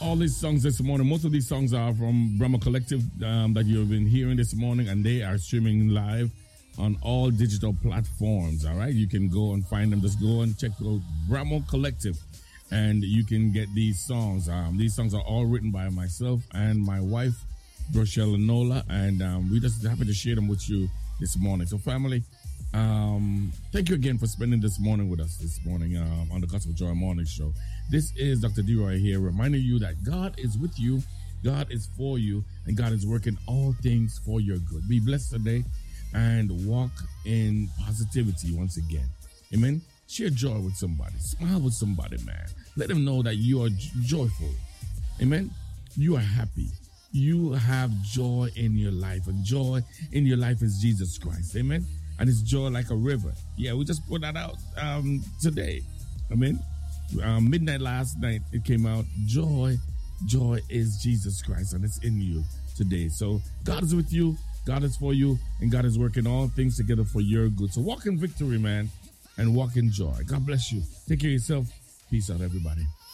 all these songs this morning. Most of these songs are from Brahma Collective that you've been hearing this morning, and they are streaming live on all digital platforms. All right, you can go and find them. Just go and check out Brahma Collective, and you can get these songs. These songs are all written by myself and my wife, Rochelle Nola, and we're just happy to share them with you this morning. So, family, thank you again for spending this morning with us this morning on the Gospel Joy Morning Show. This is Dr. D-Roy here, reminding you that God is with you, God is for you, and God is working all things for your good. Be blessed today and walk in positivity once again. Amen. Share joy with somebody. Smile with somebody, man. Let them know that you are joyful. Amen. You are happy. You have joy in your life, and joy in your life is Jesus Christ. Amen. And it's joy like a river. Yeah, we just put that out today. Amen. Midnight last night, it came out. Joy is Jesus Christ, and it's in you today. So God is with you, God is for you, and God is working all things together for your good. So walk in victory, man, and walk in joy. God bless you. Take care of yourself. Peace out, everybody.